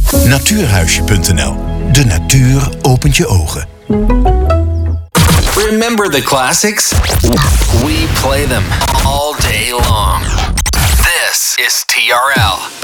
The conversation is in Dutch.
Natuurhuisje.nl. De natuur opent je ogen. Remember the classics? We play them all day long. This is TRL.